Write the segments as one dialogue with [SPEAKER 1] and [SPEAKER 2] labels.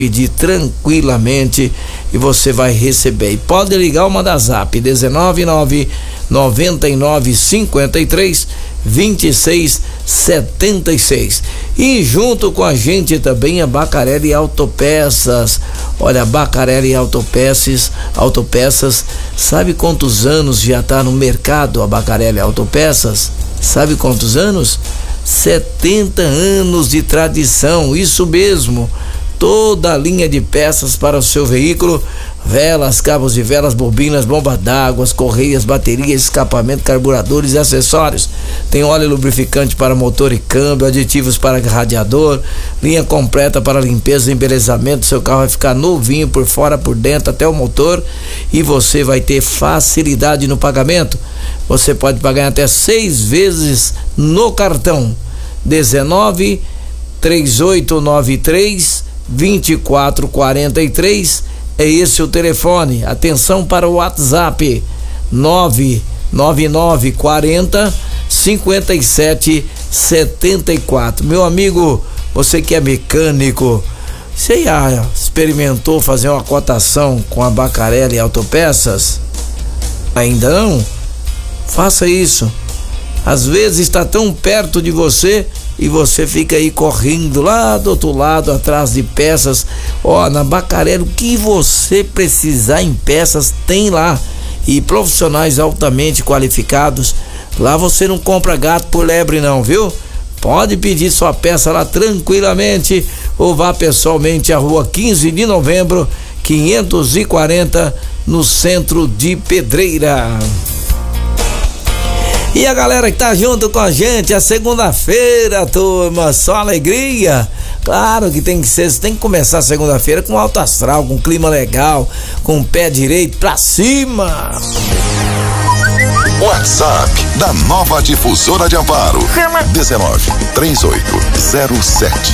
[SPEAKER 1] pedir tranquilamente e você vai receber. E pode ligar o WhatsApp 199 99 53 26 76. E junto com a gente também a Bacarelli Autopeças. Olha, a Bacarelli Autopeças, sabe quantos anos já tá no mercado a Bacarelli Autopeças? Sabe quantos anos? 70 anos de tradição, isso mesmo. Toda a linha de peças para o seu veículo: velas, cabos de velas, bobinas, bombas d'água, correias, baterias, escapamento, carburadores e acessórios. Tem óleo lubrificante para motor e câmbio, aditivos para radiador, linha completa para limpeza e embelezamento. Seu carro vai ficar novinho por fora, por dentro, até o motor, e você vai ter facilidade no pagamento. Você pode pagar até 6 vezes no cartão. 19 3893 2443 é esse o telefone. Atenção para o WhatsApp 99940 5774. Meu amigo, você que é mecânico, você já experimentou fazer uma cotação com a Bacarelli Autopeças? Ainda não? Faça isso. Às vezes está tão perto de você e você fica aí correndo lá do outro lado atrás de peças. Ó, na Bacarelli, o que você precisar em peças tem lá, e profissionais altamente qualificados. Lá você não compra gato por lebre não, viu? Pode pedir sua peça lá tranquilamente, ou vá pessoalmente à rua 15 de novembro 540, no centro de Pedreira. E a galera que tá junto com a gente, a segunda-feira, turma, só alegria. Claro que tem que ser, você tem que começar a segunda-feira com alto astral, com clima legal, com o pé direito pra cima.
[SPEAKER 2] WhatsApp da Nova Difusora de Amparo: 19 38 07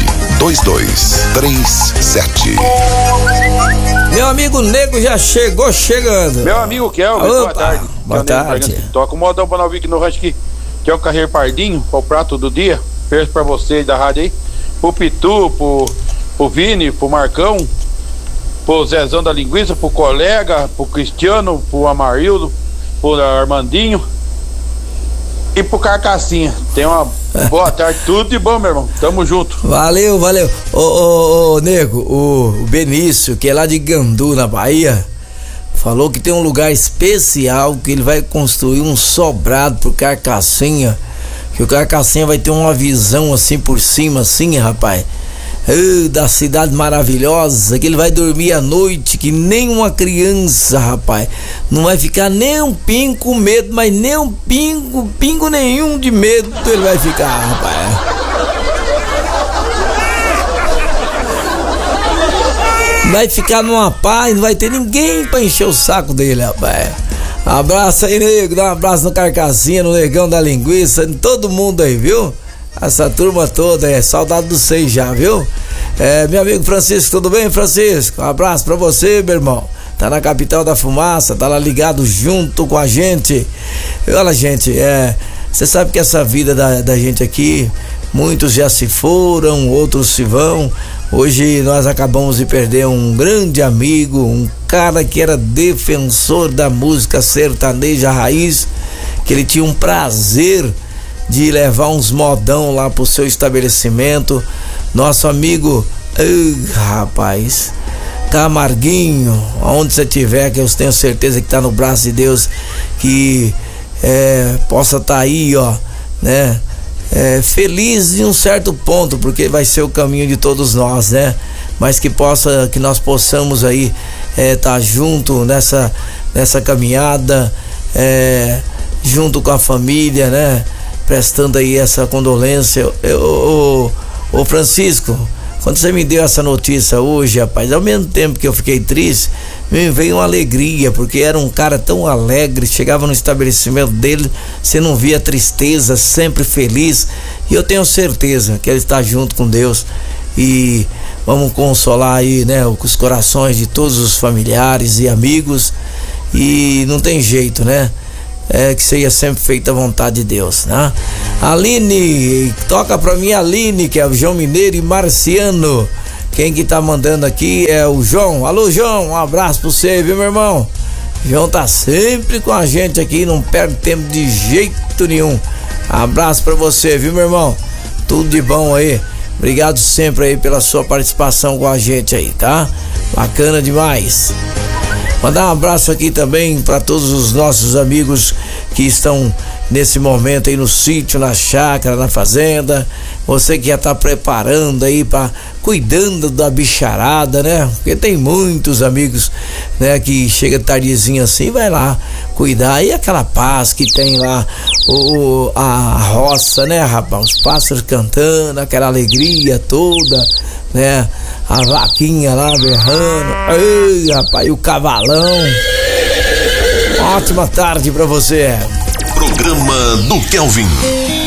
[SPEAKER 2] 2237.
[SPEAKER 1] Meu amigo Nego já chegou chegando.
[SPEAKER 3] Meu amigo Kelvin, boa tarde.
[SPEAKER 1] Boa tarde.
[SPEAKER 3] Toca um modão pra nós vir aqui no rancho que é um carreiro pardinho, para o prato do dia. Beijo pra vocês da rádio aí. Pro Pitu, pro Vini, pro Marcão, pro Zezão da Linguiça, pro colega, pro Cristiano, pro Amarildo, pro Armandinho e pro Carcassinha. Tenha uma boa tarde, tudo de bom, meu irmão. Tamo junto.
[SPEAKER 1] Valeu. Ô, Nego, o Benício, que é lá de Gandu, na Bahia, falou que tem um lugar especial que ele vai construir um sobrado pro Carcassinha, que o Carcassinha vai ter uma visão assim por cima, assim, rapaz, da cidade maravilhosa, que ele vai dormir à noite que nem uma criança, rapaz. Não vai ficar nem um pingo com medo, mas nem um pingo nenhum de medo ele vai ficar, rapaz. Vai ficar numa paz, não vai ter ninguém pra encher o saco dele, rapaz. Abraço aí, Nego, dá um abraço no Carcassinha, no Negão da Linguiça, em todo mundo aí, viu? Essa turma toda, saudade dos seis já, viu? Meu amigo Francisco, tudo bem, Francisco? Um abraço pra você, meu irmão. Tá na capital da fumaça, tá lá ligado junto com a gente. Olha, gente, você sabe que essa vida da gente aqui, muitos já se foram, outros se vão. Hoje nós acabamos de perder um grande amigo, um cara que era defensor da música sertaneja raiz, que ele tinha um prazer de levar uns modão lá pro seu estabelecimento. Nosso amigo, rapaz, Camarguinho, onde você tiver, que eu tenho certeza que tá no braço de Deus, que possa tá aí, ó, né? Feliz em um certo ponto, porque vai ser o caminho de todos nós, né? Mas que nós possamos aí tá junto nessa caminhada, junto com a família, né? Prestando aí essa condolência. Ô Francisco, quando você me deu essa notícia hoje, rapaz, ao mesmo tempo que eu fiquei triste, me veio uma alegria, porque era um cara tão alegre. Chegava no estabelecimento dele, você não via tristeza, sempre feliz, e eu tenho certeza que ele está junto com Deus. E vamos consolar aí, né, os corações de todos os familiares e amigos, e não tem jeito, né? Que seja sempre feita a vontade de Deus, né? Aline, toca pra mim, Aline, que é o João Mineiro e Marciano, Quem que tá mandando aqui é o João. Alô, João, um abraço pra você, viu, meu irmão? João tá sempre com a gente aqui, não perde tempo de jeito nenhum. Abraço pra você, viu, meu irmão? Tudo de bom aí. Obrigado sempre aí pela sua participação com a gente aí, tá? Bacana demais. Mandar um abraço aqui também para todos os nossos amigos que estão nesse momento aí no sítio, na chácara, na fazenda. Você que já tá preparando aí cuidando da bicharada, né? Porque tem muitos amigos, né, que chega tardezinho assim, vai lá cuidar. E aquela paz que tem lá, a roça, né, rapaz? Os pássaros cantando, aquela alegria toda, né? A vaquinha lá berrando. Ei, rapaz, e o cavalão. Ótima tarde pra você.
[SPEAKER 2] Programa do Kelvin.